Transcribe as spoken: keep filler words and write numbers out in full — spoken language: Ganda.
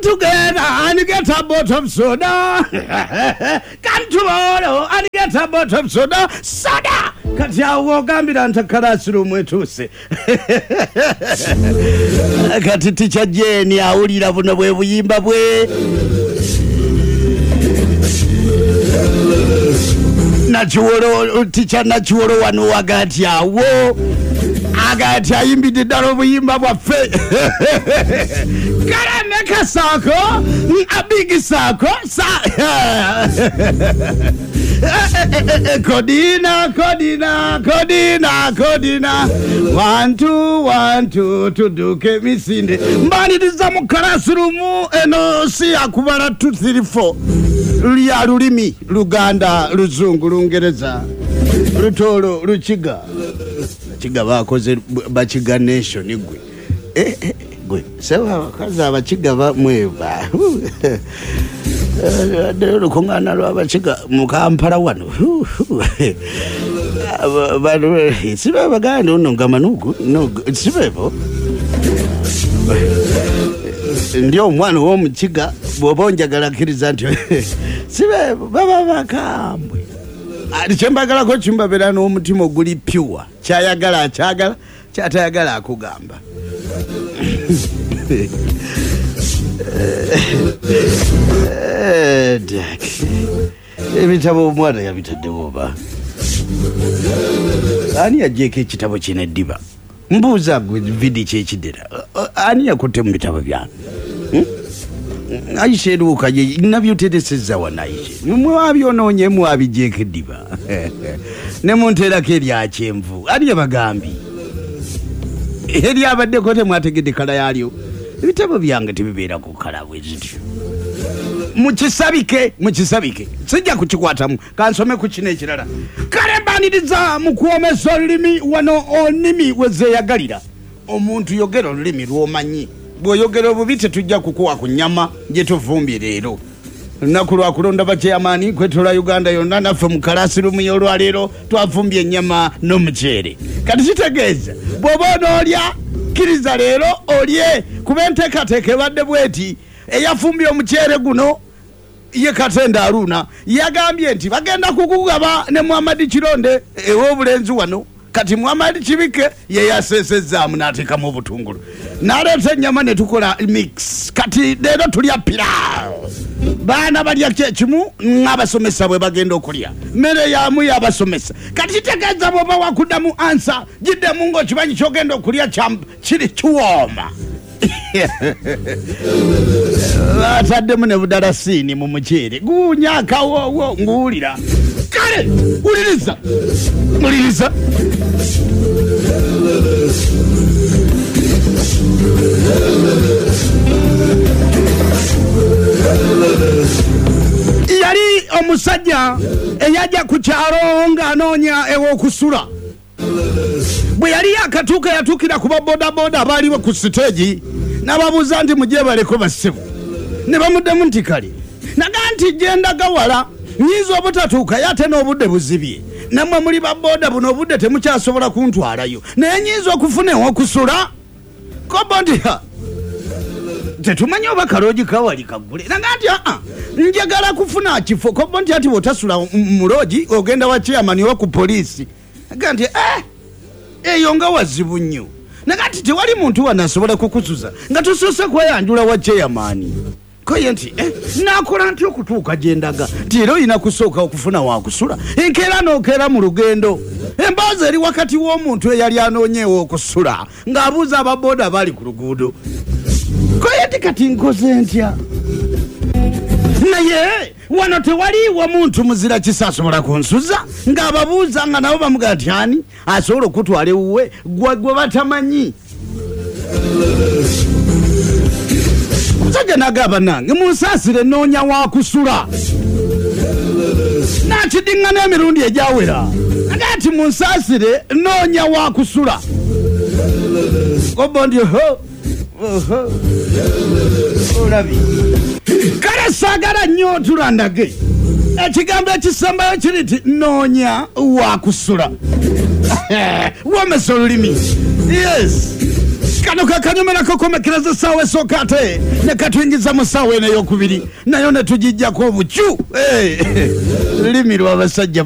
together and get a bottle of soda. Come tomorrow and get a bottle of soda. Soda. Kati awo gambira ntakarasiru mwetuse. Kati ticha Jeni awulira buno bwe buyimba bwe. Nachuoro ticha nachuoro wano wagati awo. Agati ayimbide dalo buyimba bwaffe. Kale meka sako, a big sako, sa. Kodina, Kodina, Kodina, Kodina. One, two, one, two, to do ke misinde. Mbani dizamu karasurumu eno si akubara two, three, four. Luya lulimi, Luganda, Luzungu, Lungereza, Lutoro, Luchiga. Chiga bakoze bachiga nation igwe. Eh eh gwe. Sewa kaza bachiga ba mweba. Dero kongana lwa bachiga mukampala wano. Bado sibe baganda uno ngamanugu no sibebo. Ndio omwana wo muchiga bobonjagala kiriza ntyo. Sibe baba bakambwe. Ali chembagala ko chimbabera no mutima oguli pure. Chayagala achagala, chatayagala akugamba. Eh, dak. Ebitabo omwana yabitadde oba. Ani ajeke kitabo kine diba. Mbuza gwe vidi chechidera. Ani yakote mu bitabo byange. Hmm? Aishe ruka ye nabyotedeseza wanaishe mwabi ononye mwabi jeke diba ne montera ke lya chemvu ali abagambi eri abadde kote mwategede kala yalyo bitabo byange tibibera ku kala bweziti mukisabike mukisabike sijja kukikwatamu kansome ku kine kirala kale baniriza mu kuomesa olulimi wano onimi weze yagalira omuntu yogero olulimi lwomanyi boyogero bubite tujja kukuwa kunyama je tuvumbi lero nakulwa kulonda bacheyamani kwetola Uganda yonna nafe mu kalasirumu yolwa lero twavumbye nyama no mchere kati kitegeza bobono olya kiriza lero olye kubenteka teke badde bweti eyafumbye omuchere guno ye Katenda Aruna yagambye nti bagenda kukugaba ne Muhammad Kironde ewo bulenzi wano kati Muhammad Kibike ye yaseseza munateka mu butungulu nalete nyama ne tukola mix kati lero tulya pilau bana balya kimu ngabasomesa bwe bagenda okulya mere ya mu yabasomesa kati tegeza boba wakudamu answer jidde mungo kibanyi kyogenda okulya champ kiri chuoma atadde mu ne budarasini mu mujere gunyaka wo wo ngulira kale uliriza uliriza yali omusajja eyaja ku kyalo nga anonya ewo kusula bwe yali akatuuka yatukira ku boda boda abali ku stage nababuza nti mujye baleko basibu ne bamuddemu nti kale naga nti genda gawala nyizo obutatuuka yate n'obudde buzibye namwe muli ba boda buno obudde temukyasobola kuntwalayo naye nyizo okufuna ewokusula kobondiha tetumanyi oba kaloogi kawali kagule naga nti aa njagala kufuna kifo kobondi ati wotasula mulogi ogenda wa chairman oba ku polisi naga nti eh eyo nga wazibu nnyo naga nti tewali muntu wanasobola kukusuza nga tosose kweyanjula wa chairman koye nti eh nakola nti okutuuka gyendaga ti era olina kusooka okufuna wakusula enkeera n'okeera mu lugendo embaazi eri wakati w'omuntu eyali anoonyeewo okusula ng'abuuza ababoda bali ku luguudo koye nti kati nkoze ntya naye wano tewaliwo muntu muzira kisasobola kunsuza ng'ababuuza nga nabo bamugaa nti ani asobola okutwala ewuwe gwe batamanyi musajja nagamba nange munsaasire noonya wakusula nakidiŋŋana emirundi egyawera naga nti munsaasire noonya wakusula obondi ho olabi kale saagala nnyo otulandage ekigambo ekisembayo kiri nti noonya wakusula womesa olulimi yes kano kakanyumira kokomekereza sawe sokate ne katwingiza musawe ne yokubiri nayo ne tujijja ko buchu eh limirwa abasajja